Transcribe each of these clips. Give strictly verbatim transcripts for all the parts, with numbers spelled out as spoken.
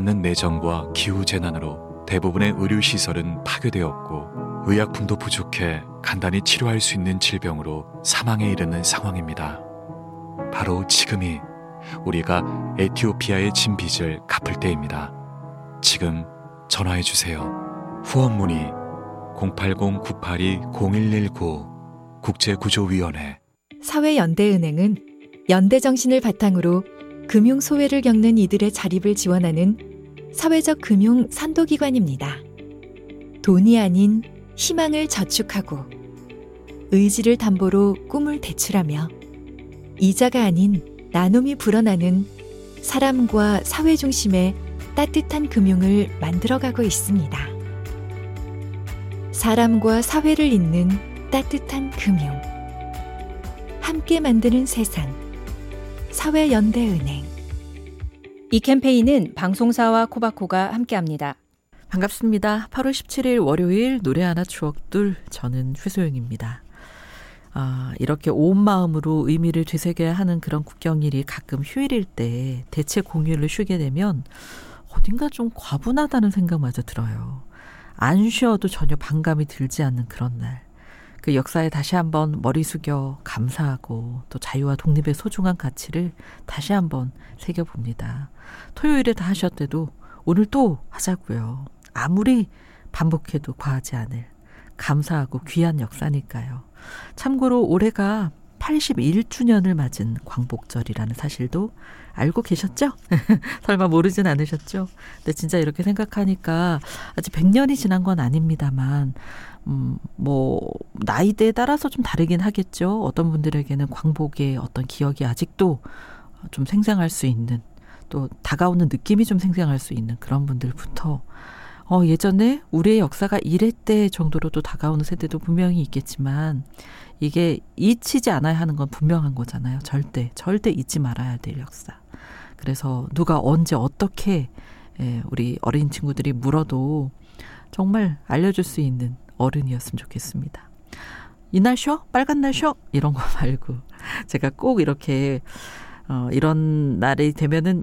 않는 내정과 기후재난으로 대부분의 의료시설은 파괴되었고 의약품도 부족해 간단히 치료할 수 있는 질병으로 사망에 이르는 상황입니다. 바로 지금이 우리가 에티오피아의 진 빚을 갚을 때입니다. 지금 전화해주세요. 후원 문의 공팔공 구팔이 공일일구 국제구조위원회. 사회연대은행은 연대정신을 바탕으로 금융 소외를 겪는 이들의 자립을 지원하는 사회적 금융 선도기관입니다. 돈이 아닌 희망을 저축하고 의지를 담보로 꿈을 대출하며 이자가 아닌 나눔이 불어나는 사람과 사회 중심의 따뜻한 금융을 만들어가고 있습니다. 사람과 사회를 잇는 따뜻한 금융. 함께 만드는 세상. 사회연대은행. 이 캠페인은 방송사와 코바코가 함께합니다. 반갑습니다. 팔월 십칠일 월요일 노래 하나 추억들, 저는 최소영입니다. 아, 이렇게 온 마음으로 의미를 되새겨야 하는 그런 국경일이 가끔 휴일일 때 대체 공휴일을 쉬게 되면 어딘가 좀 과분하다는 생각마저 들어요. 안 쉬어도 전혀 반감이 들지 않는 그런 날. 그 역사에 다시 한번 머리 숙여 감사하고 또 자유와 독립의 소중한 가치를 다시 한번 새겨봅니다. 토요일에 다 하셨대도 오늘 또 하자고요. 아무리 반복해도 과하지 않을 감사하고 귀한 역사니까요. 참고로 올해가 팔십일 주년을 맞은 광복절이라는 사실도 알고 계셨죠? 설마 모르진 않으셨죠? 근데 진짜 이렇게 생각하니까 아직 백 년이 지난 건 아닙니다만 음, 뭐 나이대에 따라서 좀 다르긴 하겠죠. 어떤 분들에게는 광복의 어떤 기억이 아직도 좀 생생할 수 있는, 또 다가오는 느낌이 좀 생생할 수 있는 그런 분들부터 어, 예전에 우리의 역사가 이랬대 정도로도 다가오는 세대도 분명히 있겠지만 이게 잊히지 않아야 하는 건 분명한 거잖아요. 절대 절대 잊지 말아야 될 역사. 그래서 누가 언제 어떻게 예, 우리 어린 친구들이 물어도 정말 알려줄 수 있는 어른이었으면 좋겠습니다. 이날 쉬어? 빨간 날 쉬어? 이런 거 말고 제가 꼭 이렇게 어, 이런 날이 되면은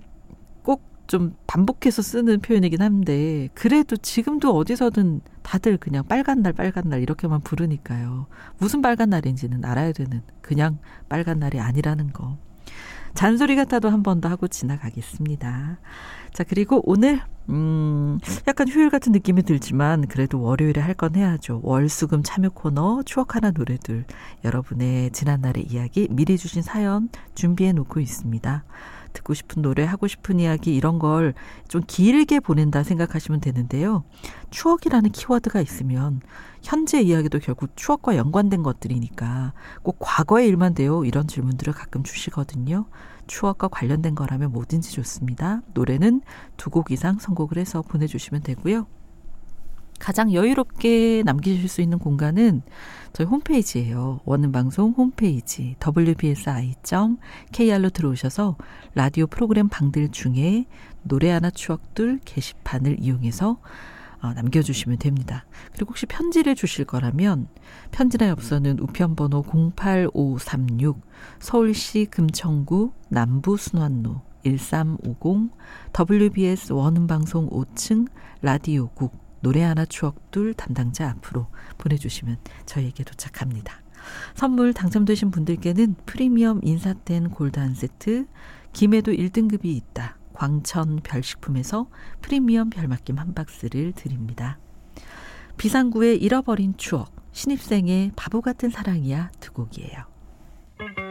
꼭 좀 반복해서 쓰는 표현이긴 한데 그래도 지금도 어디서든 다들 그냥 빨간 날 빨간 날 이렇게만 부르니까요. 무슨 빨간 날인지는 알아야 되는, 그냥 빨간 날이 아니라는 거. 잔소리 같아도 한 번 더 하고 지나가겠습니다. 자, 그리고 오늘 음, 약간 휴일 같은 느낌이 들지만 그래도 월요일에 할 건 해야죠. 월수금 참여 코너 추억하나 노래들, 여러분의 지난날의 이야기 미리 주신 사연 준비해 놓고 있습니다. 듣고 싶은 노래, 하고 싶은 이야기 이런 걸 좀 길게 보낸다 생각하시면 되는데요. 추억이라는 키워드가 있으면 현재 이야기도 결국 추억과 연관된 것들이니까 꼭 과거의 일만 돼요 이런 질문들을 가끔 주시거든요. 추억과 관련된 거라면 뭐든지 좋습니다. 노래는 두 곡 이상 선곡을 해서 보내주시면 되고요. 가장 여유롭게 남기실 수 있는 공간은 저희 홈페이지예요. 원음방송 홈페이지 더블유 비 에스 아이 점 케이 알로 들어오셔서 라디오 프로그램 방들 중에 노래 하나 추억들 게시판을 이용해서 어, 남겨주시면 됩니다. 그리고 혹시 편지를 주실 거라면 편지나 엽서는 우편번호 공팔오삼육 서울시 금천구 남부순환로 일삼오공 더블유 비 에스 원음방송 오 층 라디오국 노래 하나 추억들 담당자 앞으로 보내주시면 저희에게 도착합니다. 선물 당첨되신 분들께는 프리미엄 인사텐 골드 한 세트, 김에도 일 등급이 있다 광천 별식품에서 프리미엄 별맛김 한 박스를 드립니다. 비상구의 잃어버린 추억, 신입생의 바보 같은 사랑이야 두 곡이에요.